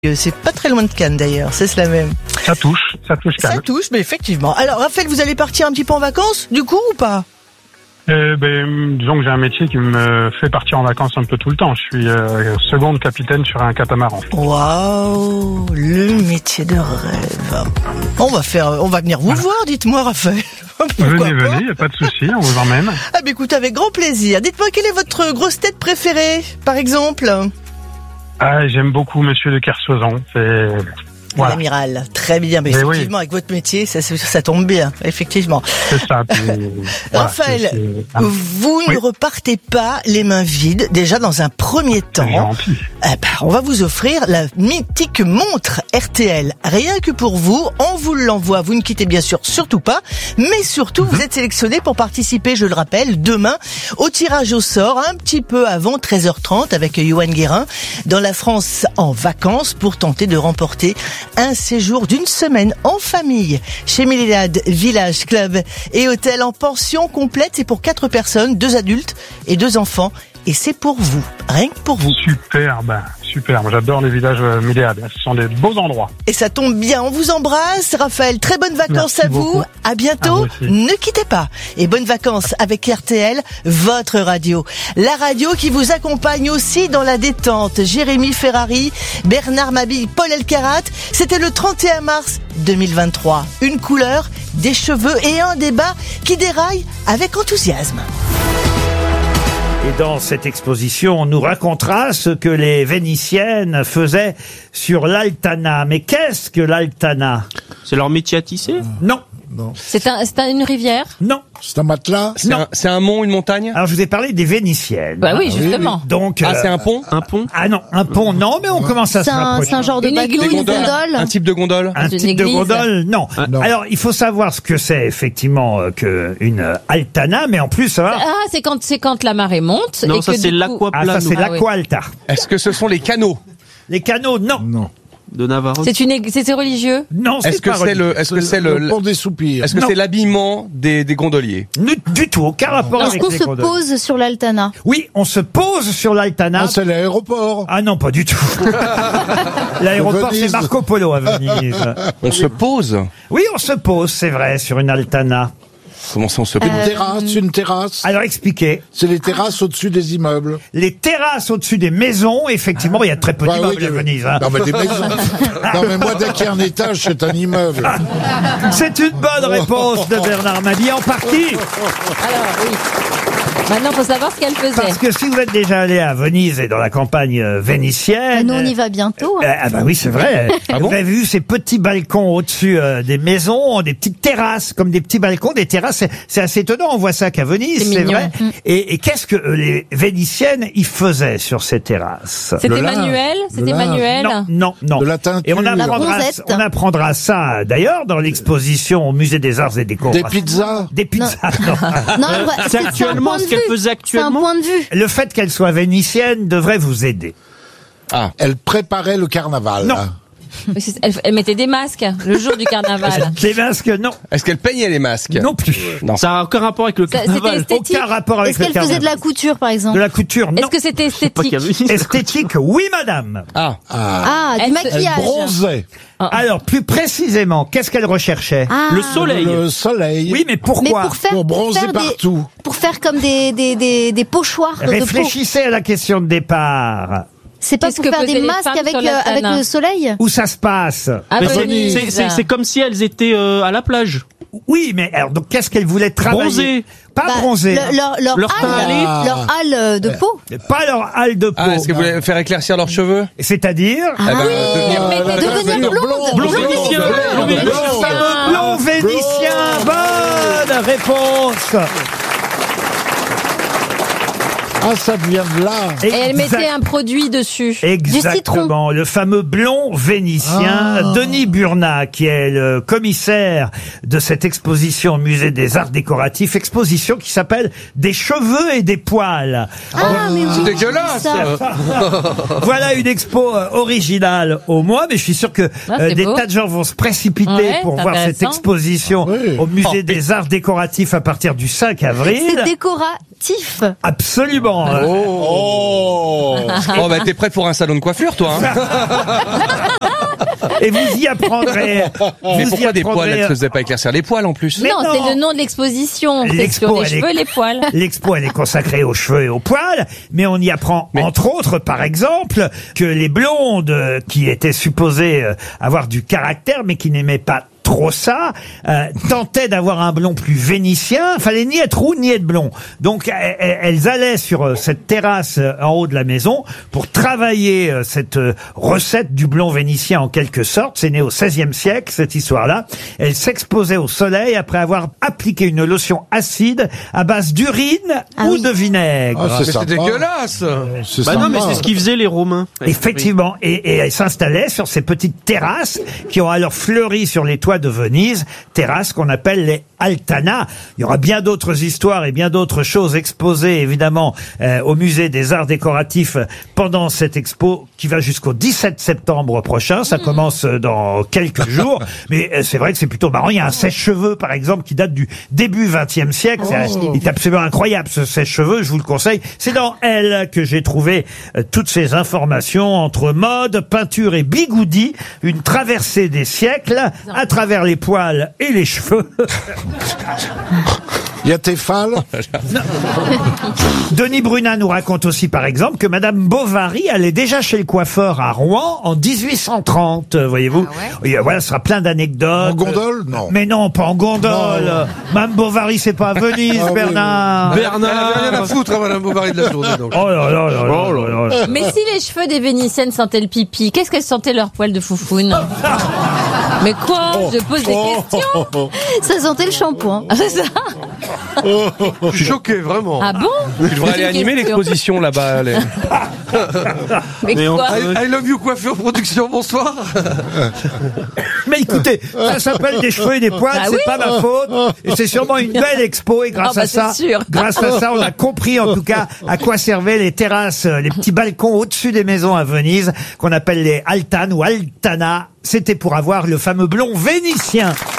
C'est pas très loin de Cannes d'ailleurs, c'est cela même. Ça touche Cannes. Ça touche, mais effectivement. Alors Raphaël, vous allez partir un petit peu en vacances, du coup, ou pas? Disons que j'ai un métier qui me fait partir en vacances un peu tout le temps. Je suis seconde capitaine sur un catamaran. Waouh, le métier de rêve. On va venir vous voir, dites-moi Raphaël. Venez, y a pas de souci, on vous emmène. Ah bah écoute, avec grand plaisir. Dites-moi, quelle est votre grosse tête préférée, par exemple? J'aime beaucoup Monsieur de Kersauzon. Voilà. L'amiral, très bien. Mais effectivement, avec votre métier, ça tombe bien, effectivement. C'est ça. Raphaël, vous ne repartez pas les mains vides. Déjà, dans un premier temps, on va vous offrir la mythique montre RTL. Rien que pour vous, on vous l'envoie. Vous ne quittez bien sûr surtout pas. Mais surtout, vous êtes sélectionné pour participer, je le rappelle, demain au tirage au sort, un petit peu avant 13h30 avec Yoann Guérin, dans la France en vacances, pour tenter de remporter un séjour d'une semaine en famille chez Milléade Village Club et Hôtel en pension complète. C'est pour 4 personnes, 2 adultes et 2 enfants. Et c'est pour vous, rien que pour vous. Super. Moi, j'adore les villages Milléade. Ce sont des beaux endroits. Et ça tombe bien. On vous embrasse, Raphaël. Très bonnes vacances. Merci à vous. Beaucoup. À bientôt. Ne quittez pas. Et bonnes vacances avec RTL, votre radio. La radio qui vous accompagne aussi dans la détente. Jérémy Ferrari, Bernard Mabille, Paul Elkarat. C'était le 31 mars 2023. Une couleur, des cheveux et un débat qui déraille avec enthousiasme. Et dans cette exposition, on nous racontera ce que les Vénitiennes faisaient sur l'Altana. Mais qu'est-ce que l'Altana? C'est leur métier à tisser? Non. C'est une rivière? Non. C'est un matelas? C'est un mont, une montagne? Alors je vous ai parlé des Vénitiennes. Bah oui, justement. Donc, c'est un pont? Un pont? Ah non, un pont non, mais on commence à se rapprocher. C'est un genre de bateau, une gondole? Un type de gondole? Un type de gondole, non. Non. Alors, il faut savoir ce que c'est effectivement qu'une Altana, mais en plus, c'est quand la marée monte. Non, et ça que c'est du coup- l'aquaplano. ça c'est l'Aqua Alta. Est-ce que ce sont les canaux Les canaux, non. de Navarro? C'est religieux? Non, Est-ce que c'est Le pont des soupirs. Est-ce que Non. c'est l'habillement des gondoliers? Du tout, aucun rapport Est-ce avec qu'on les se gondoles. pose sur l'Altana? Oui, on se pose sur l'Altana. Ah, c'est l'aéroport. Ah non, pas du tout. L'aéroport, c'est Venise. Marco Polo à Venise. On se pose? Oui, on se pose, c'est vrai, sur une Altana. Comment ça on se pose? Une terrasse. Alors expliquez. C'est les terrasses au-dessus des immeubles. Les terrasses au-dessus des maisons, effectivement, il y a très peu Bah d'immeubles oui, à Venise. Hein. Non, mais des maisons. Non, mais moi, dès qu'il y a un étage, c'est un immeuble. C'est une bonne réponse de Bernard Mabille, en partie. Alors, oui. Maintenant, faut savoir ce qu'elle faisait. Parce que si vous êtes déjà allé à Venise et dans la campagne vénitienne... Nous, on y va bientôt. Ah bah oui, c'est vrai. Vous avez vu ces petits balcons au-dessus des maisons, des petites terrasses, comme des petits balcons, des terrasses. C'est assez étonnant, on voit ça qu'à Venise, c'est mignon. vrai. Et qu'est-ce que les Vénitiennes y faisaient sur ces terrasses? C'était lin. manuel? C'était Le lin. manuel? Non. De la teinture. Et on La apprendra, bronzette. ça d'ailleurs dans l'exposition au Musée des Arts et des Décorations. Des pizzas. Des pizzas, non. Non, C'est actuellement ce qu'elle faisait C'est un actuellement? point de vue. Le fait qu'elle soit vénitienne devrait vous aider. Elle préparait le carnaval. Non. Elle mettait des masques le jour du carnaval. Les masques, non. Est-ce qu'elle peignait les masques? Non plus. Ça a aucun rapport avec le C'était carnaval? esthétique? Aucun rapport avec Est-ce le qu'elle carnaval. faisait de la couture, par exemple? De la couture, non. Est-ce que c'était Pas qu'il y esthétique? avait- Esthétique, oui, madame. Ah, Ah, du Elle se- elle maquillage. bronzait. Alors, plus précisément, qu'est-ce qu'elle recherchait? Ah. Le soleil. Le soleil. Oui, mais Mais pourquoi? Pour bronzer partout. Pour faire comme des pochoirs de peau. Réfléchissez à la question de départ. C'est pas Qu'est-ce pour que faire faisaient des les masques femmes avec sur l'Altana? le soleil? Où ça se passe? À Mais Venise. c'est comme si elles étaient à la plage. Oui, mais alors, donc, qu'est-ce qu'elle voulait travailler? Bronzer. Pas Bah, bronzer. Leur teint allé. Leur halle de peau. Pas leur halle de peau. Ah, est-ce que vous voulez faire éclaircir leurs cheveux? C'est-à-dire? Ah oui, devenir blonde. Blond vénitien. Blond vénitien. Le fameux blond vénitien. Bonne réponse. Ah, ça vient de là. Et elle mettait un produit dessus. Exactement, le fameux blond vénitien. Denis Burnat, qui est le commissaire de cette exposition au Musée des Arts Décoratifs, exposition qui s'appelle Des cheveux et des poils. Ah, mais oui. C'est dégueulasse. Ça. Voilà une expo originale au mois, mais je suis sûr que c'est des beau. tas de gens vont se précipiter Ouais, pour c'est voir cette intéressant. exposition Oui. au Musée des Arts Décoratifs à partir du 5 avril. C'est décoratif. Absolument. Oh. Oh, bah, t'es prêt pour un salon de coiffure, toi, hein? Et vous y apprendrez. Mais pourquoi des poils? Elle ne faisait pas éclaircir les poils, en plus. Mais non, non. c'est le nom de l'exposition. C'est L'expo, sur les elle est- cheveux et les poils. L'expo, elle est consacrée aux cheveux et aux poils, mais on y apprend, entre autres, par exemple, que les blondes qui étaient supposées avoir du caractère, mais qui n'aimaient pas trop ça, tentaient d'avoir un blond plus vénitien. Fallait ni être roux ni être blond. Donc elles allaient sur cette terrasse en haut de la maison pour travailler cette recette du blond vénitien en quelque sorte. C'est né au XVIe siècle, cette histoire-là. Elles s'exposaient au soleil après avoir appliqué une lotion acide à base d'urine ou de vinaigre. Ah, Mais c'est c'est sympa. dégueulasse. C'est Bah non, mais sympa. c'est ce qu'ils faisaient les Romains. Effectivement, et elles s'installaient sur ces petites terrasses qui ont alors fleuri sur les toits de Venise, terrasses qu'on appelle les Altana. Il y aura bien d'autres histoires et bien d'autres choses exposées évidemment au musée des arts décoratifs pendant cette expo qui va jusqu'au 17 septembre prochain. Ça commence dans quelques jours, mais c'est vrai que c'est plutôt marrant. Il y a un sèche-cheveux par exemple qui date du début 20e siècle. Il est absolument incroyable ce sèche-cheveux, je vous le conseille. C'est dans Elle que j'ai trouvé toutes ces informations entre mode, peinture et bigoudi, une traversée des siècles à travers les poils et les cheveux. Il y a Tefal. Denis Brunat nous raconte aussi, par exemple, que Madame Bovary allait déjà chez le coiffeur à Rouen en 1830, voyez-vous. Et voilà, ce sera plein d'anecdotes. En gondole? Non. Mais non, pas en gondole. Non. Madame Bovary, c'est pas à Venise, Ah oui, Bernard. Elle avait rien à foutre, hein, Madame Bovary, de la journée, donc. Oh là là là là là là. Mais si les cheveux des Vénitiennes sentaient le pipi, qu'est-ce qu'elles sentaient leurs poils de foufoune? Mais quoi? Je pose des questions. Ça sentait le shampoing. Ah, c'est ça? Je suis choqué, vraiment. Ah bon? Tu devrais C'est aller une animer question. l'exposition là-bas. allez. Mais quoi? I love you coiffure production, bonsoir. Mais écoutez, ça s'appelle des cheveux et des poils, Ah c'est oui. pas ma faute. Et c'est sûrement une belle expo. Et grâce Ah bah à ça, c'est sûr. grâce à ça, on a compris en tout cas à quoi servaient les terrasses, les petits balcons au-dessus des maisons à Venise, qu'on appelle les Altanes ou Altana. C'était pour avoir le fameux blond vénitien.